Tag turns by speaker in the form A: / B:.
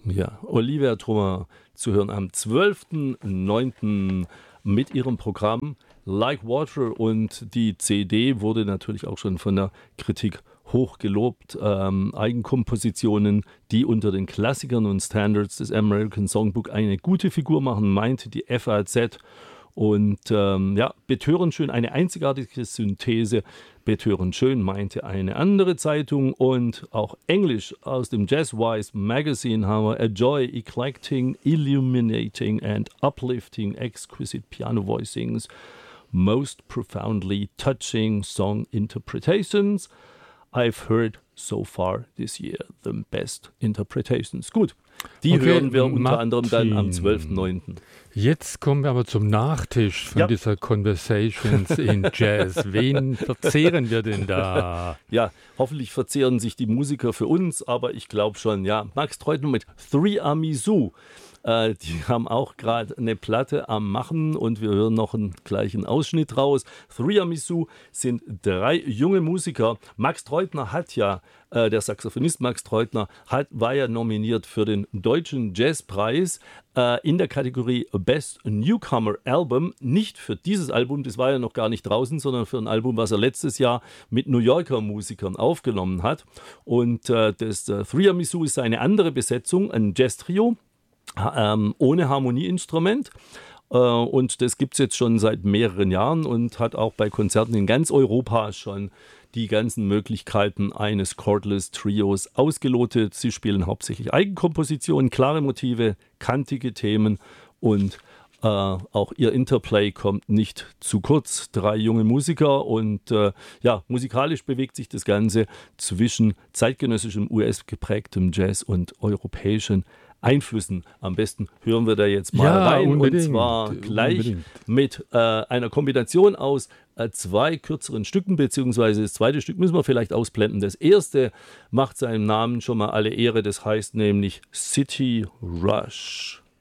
A: Ja, Olivia Trummer zu hören am 12.09. mit ihrem Programm Like Water, und die CD wurde natürlich auch schon von der Kritik hoch gelobt. Eigenkompositionen, die unter den Klassikern und Standards des American Songbook eine gute Figur machen, meinte die FAZ. Und betörend schön, eine einzigartige Synthese, betörend schön, meinte eine andere Zeitung. Und auch Englisch aus dem Jazzwise Magazine haben wir: A joy, eclectic, illuminating and uplifting, exquisite piano voicings, most profoundly touching song interpretations I've heard so far this year, the best interpretations. Gut, die hören wir unter anderem dann am 12.09.
B: Jetzt kommen wir aber zum Nachtisch von dieser Conversations in Jazz. Wen verzehren wir denn da?
A: Ja, hoffentlich verzehren sich die Musiker für uns, aber ich glaube schon, ja. Max Treutner mit Three Amisu. Die haben auch gerade eine Platte am Machen und wir hören noch einen gleichen Ausschnitt raus. Three Amisu sind 3 junge Musiker. Max Treutner hat ja, der Saxophonist Max Treutner, war ja nominiert für den Deutschen Jazzpreis in der Kategorie Best Newcomer Album. Nicht für dieses Album, das war ja noch gar nicht draußen, sondern für ein Album, was er letztes Jahr mit New Yorker Musikern aufgenommen hat. Und das Three Amisu ist eine andere Besetzung, ein Jazz-Trio ohne Harmonieinstrument. Und das gibt es jetzt schon seit mehreren Jahren und hat auch bei Konzerten in ganz Europa schon die ganzen Möglichkeiten eines Cordless Trios ausgelotet. Sie spielen hauptsächlich Eigenkompositionen, klare Motive, kantige Themen und auch ihr Interplay kommt nicht zu kurz. 3 junge Musiker und musikalisch bewegt sich das Ganze zwischen zeitgenössischem US-geprägtem Jazz und europäischen Einflüssen. Am besten hören wir da jetzt mal rein.
B: Unbedingt,
A: und zwar gleich mit einer Kombination aus 2 kürzeren Stücken, beziehungsweise das zweite Stück müssen wir vielleicht ausblenden. Das erste macht seinem Namen schon mal alle Ehre, das heißt nämlich City Rush.